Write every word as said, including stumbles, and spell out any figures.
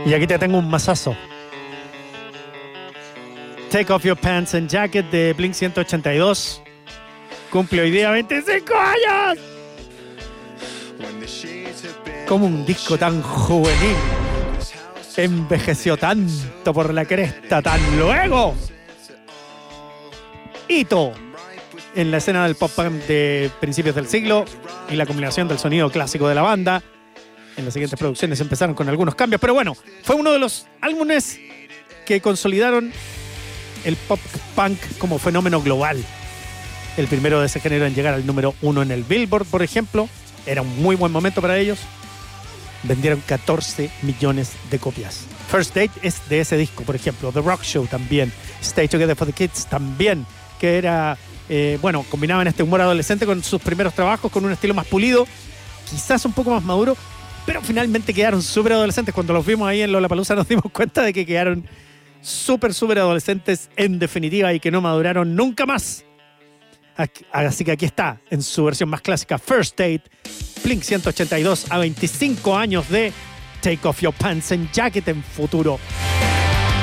Y aquí te tengo un mazazo. Take Off Your Pants and Jacket de Blink ciento ochenta y dos. Cumple hoy día veinticinco años. Como un disco tan juvenil envejeció tanto por la cresta tan luego. Hito en la escena del pop punk de principios del siglo y la combinación del sonido clásico de la banda. En las siguientes producciones empezaron con algunos cambios, pero bueno, fue uno de los álbumes que consolidaron el pop punk como fenómeno global. El primero de ese género en llegar al número uno en el Billboard, por ejemplo. Era un muy buen momento para ellos. Vendieron catorce millones de copias. First Date es de ese disco, por ejemplo. The Rock Show también. Stay Together for the Kids también, que era, eh, bueno, combinaban este humor adolescente con sus primeros trabajos, con un estilo más pulido, quizás un poco más maduro, pero finalmente quedaron súper adolescentes. Cuando los vimos ahí en Lollapalooza nos dimos cuenta de que quedaron súper, súper adolescentes en definitiva y que no maduraron nunca más. Así que aquí está, en su versión más clásica, First Date, Blink ciento ochenta y dos a veinticinco años de Take Off Your Pants and Jacket en futuro.